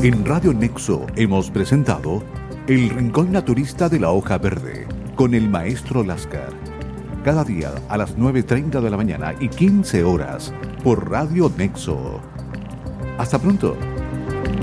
En Radio Nexo hemos presentado El Rincón Naturista de la Hoja Verde con el maestro Lascar. Cada día a las 9:30 de la mañana y 15 horas por Radio Nexo. Hasta pronto.